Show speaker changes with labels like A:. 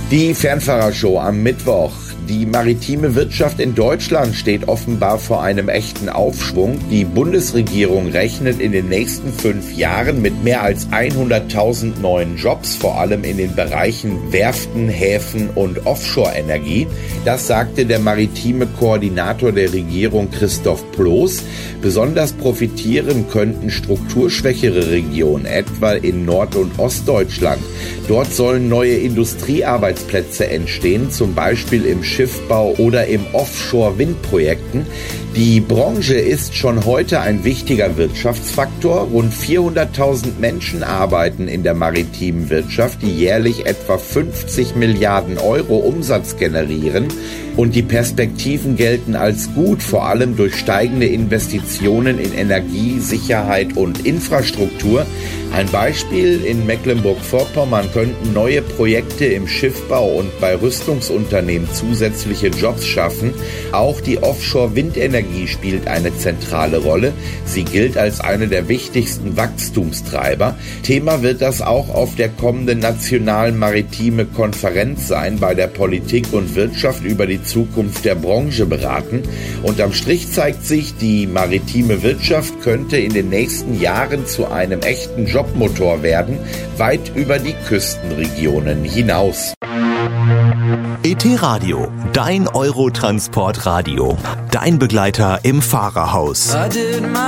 A: Die Fernfahrershow am Mittwoch. Die maritime Wirtschaft in Deutschland steht offenbar vor einem echten Aufschwung. Die Bundesregierung rechnet in den nächsten 5 Jahren mit mehr als 100.000 neuen Jobs, vor allem in den Bereichen Werften, Häfen und Offshore-Energie. Das sagte der maritime Koordinator der Regierung Christoph Ploß. Besonders profitieren könnten strukturschwächere Regionen, etwa in Nord- und Ostdeutschland. Dort sollen neue Industriearbeitsplätze entstehen, zum Beispiel im Schiffbau oder im Offshore-Windprojekten. Die Branche ist schon heute ein wichtiger Wirtschaftsfaktor. Rund 400.000 Menschen arbeiten in der maritimen Wirtschaft, die jährlich etwa 50 Milliarden Euro Umsatz generieren. Und die Perspektiven gelten als gut, vor allem durch steigende Investitionen in Energie, Sicherheit und Infrastruktur. Ein Beispiel: in Mecklenburg-Vorpommern könnten neue Projekte im Schiffbau und bei Rüstungsunternehmen zusätzliche Jobs schaffen. Auch die Offshore-Windenergie spielt eine zentrale Rolle. Sie gilt als eine der wichtigsten Wachstumstreiber. Thema wird das auch auf der kommenden nationalen maritime Konferenz sein, bei der Politik und Wirtschaft über die Zukunft der Branche beraten. Unterm Strich zeigt sich, die maritime Wirtschaft könnte in den nächsten Jahren zu einem echten Jobmotor werden, weit über die Küstenregionen hinaus.
B: ET Radio, dein Eurotransport-Radio, dein Begleiter im Fahrerhaus.